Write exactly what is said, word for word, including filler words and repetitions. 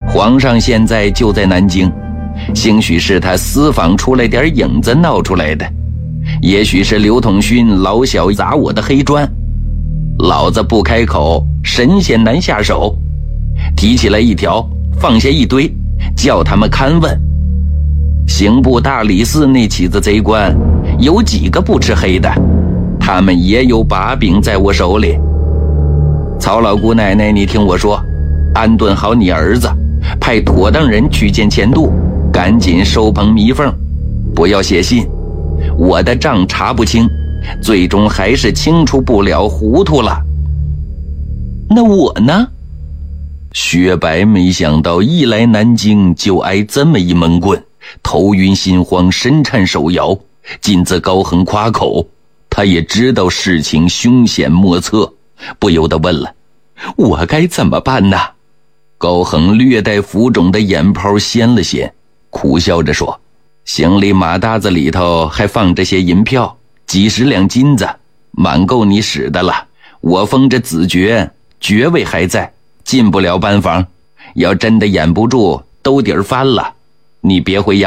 皇上现在就在南京，兴许是他私访出来点影子闹出来的，也许是刘统勋老小砸我的黑砖。老子不开口，神仙难下手。提起来一条，放下一堆，叫他们勘问。刑部大理寺那起子贼官，有几个不吃黑的？他们也有把柄在我手里。曹老姑奶奶，你听我说，安顿好你儿子，派妥当人去见钱度，赶紧收捧弥缝，不要写信。我的账查不清，最终还是清楚不了，糊涂了。那我呢？薛白没想到一来南京就挨这么一闷棍，头晕心慌，神颤手摇，尽自高恒夸口。他也知道事情凶险莫测，不由得问了：我该怎么办呢？高恒略带浮肿的眼泡掀了掀，苦笑着说：行李马搭子里头还放着些银票，几十两金子，满够你使的了。我封着子爵，爵位还在，进不了班房，要真的掩不住，兜底儿翻了，你别回衙